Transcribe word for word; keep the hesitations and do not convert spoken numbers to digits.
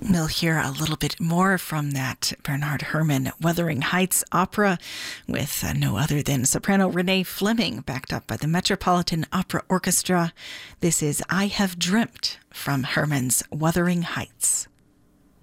We'll hear a little bit more from that Bernard Herrmann Wuthering Heights opera with uh, no other than soprano Renee Fleming, backed up by the Metropolitan Opera Orchestra. This is I Have Dreamt from Herrmann's Wuthering Heights.